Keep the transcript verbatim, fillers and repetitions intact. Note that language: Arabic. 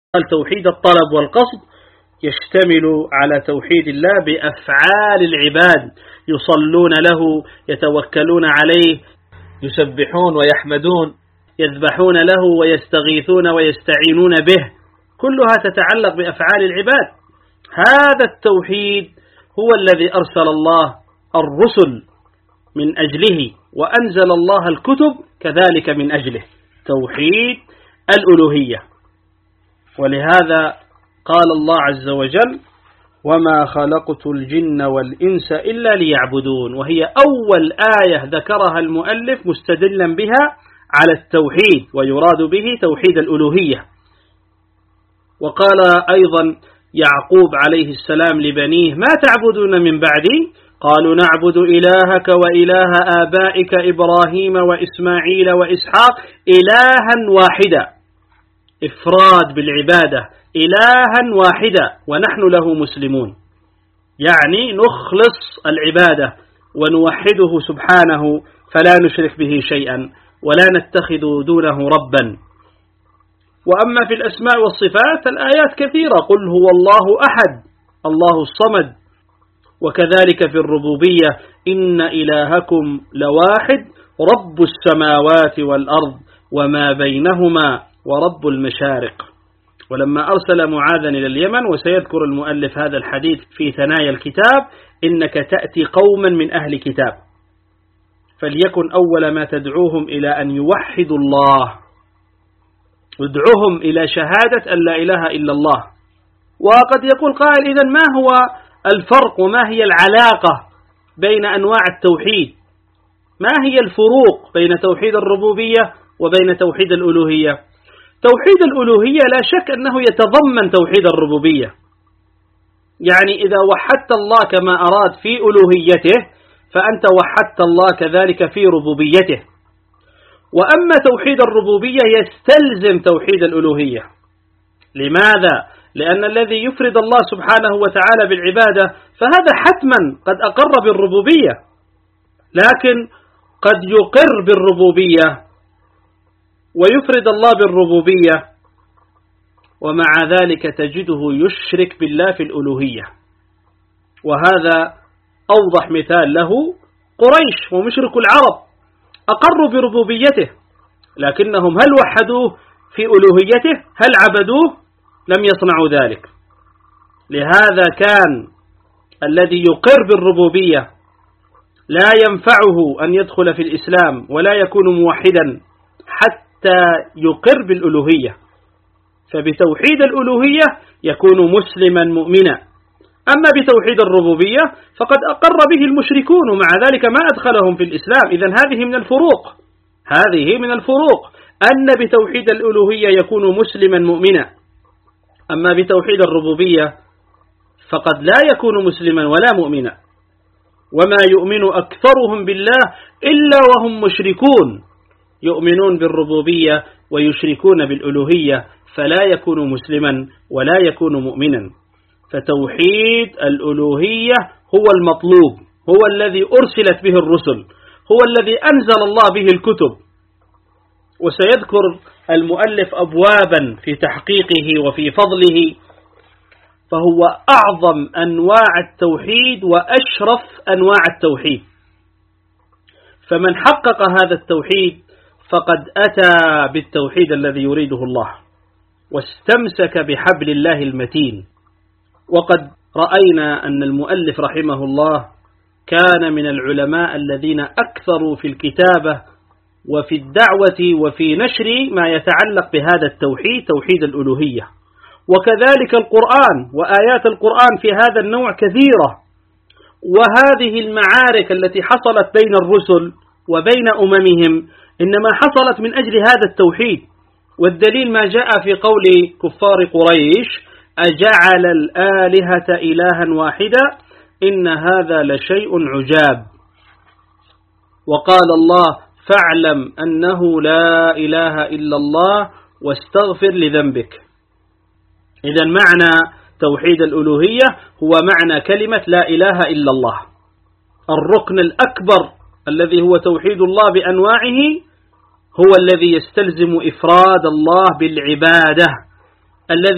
قال توحيد الطلب والقصد يشتمل على توحيد الله بأفعال العباد، يصلون له، يتوكلون عليه، يسبحون ويحمدون، يذبحون له ويستغيثون ويستعينون به، كلها تتعلق بأفعال العباد. هذا التوحيد هو الذي أرسل الله الرسل من أجله، وأنزل الله الكتب كذلك من أجله، توحيد الألوهية. ولهذا قال الله عز وجل: وما خلقت الجن والإنس إلا ليعبدون، وهي أول آية ذكرها المؤلف مستدلا بها على التوحيد، ويراد به توحيد الألوهية. وقال أيضا يعقوب عليه السلام لبنيه: ما تعبدون من بعدي؟ قالوا نعبد إلهك وإله آبائك إبراهيم وإسماعيل وإسحاق إلها واحدا، إفراد بالعبادة، إلها واحدا ونحن له مسلمون، يعني نخلص العبادة ونوحده سبحانه فلا نشرك به شيئا ولا نتخذ دونه ربا. وأما في الأسماء والصفات الآيات كثيرة: قل هو الله أحد الله الصمد. وكذلك في الربوبية: إن إلهكم لواحد رب السماوات والأرض وما بينهما ورب المشارق. ولما أرسل معاذا إلى اليمن، وسيذكر المؤلف هذا الحديث في ثنايا الكتاب: إنك تأتي قوما من أهل كتاب، فليكن أول ما تدعوهم إلى أن يوحدوا الله، ادعوهم إلى شهادة أن لا إله إلا الله. وقد يقول قائل: إذن ما هو الفرق وما هي العلاقة بين أنواع التوحيد؟ ما هي الفروق بين توحيد الربوبية وبين توحيد الألوهية؟ توحيد الألوهية لا شك أنه يتضمن توحيد الربوبية، يعني إذا وحدت الله كما أراد في ألوهيته فأنت وحدت الله كذلك في ربوبيته. وأما توحيد الربوبية يستلزم توحيد الألوهية. لماذا؟ لأن الذي يفرد الله سبحانه وتعالى بالعبادة فهذا حتما قد أقر بالربوبية، لكن قد يقر بالربوبية ويفرد الله بالربوبية ومع ذلك تجده يشرك بالله في الألوهية. وهذا أوضح مثال له قريش ومشرك العرب، أقروا بربوبيته لكنهم هل وحدوه في ألوهيته؟ هل عبدوه؟ لم يصنعوا ذلك. لهذا كان الذي يقر بالربوبية لا ينفعه أن يدخل في الإسلام ولا يكون موحدا حتى يقر بالألوهية، فبتوحيد الألوهية يكون مسلما مؤمنا. أما بتوحيد الربوبية فقد أقر به المشركون ومع ذلك ما أدخلهم في الإسلام. إذن هذه من الفروق، هذه من الفروق أن بتوحيد الألوهية يكون مسلما مؤمنا، أما بتوحيد الربوبية فقد لا يكون مسلما ولا مؤمنا. وما يؤمن أكثرهم بالله إلا وهم مشركون، يؤمنون بالربوبية ويشركون بالألوهية، فلا يكون مسلما ولا يكون مؤمنا. فتوحيد الألوهية هو المطلوب، هو الذي أرسلت به الرسل، هو الذي أنزل الله به الكتب. وسيذكر المؤلف أبوابا في تحقيقه وفي فضله، فهو أعظم أنواع التوحيد وأشرف أنواع التوحيد. فمن حقق هذا التوحيد فقد أتى بالتوحيد الذي يريده الله واستمسك بحبل الله المتين. وقد رأينا أن المؤلف رحمه الله كان من العلماء الذين أكثروا في الكتابة وفي الدعوة وفي نشر ما يتعلق بهذا التوحيد، توحيد الألوهية. وكذلك القرآن وآيات القرآن في هذا النوع كثيرة. وهذه المعارك التي حصلت بين الرسل وبين أممهم إنما حصلت من أجل هذا التوحيد. والدليل ما جاء في قول كفار قريش: أجعل الآلهة إلها واحدا إن هذا لشيء عجاب. وقال الله: فاعلم أنه لا إله إلا الله واستغفر لذنبك. إذن معنى توحيد الألوهية هو معنى كلمة لا إله إلا الله. الركن الأكبر الذي هو توحيد الله بأنواعه هو الذي يستلزم إفراد الله بالعبادة، الذي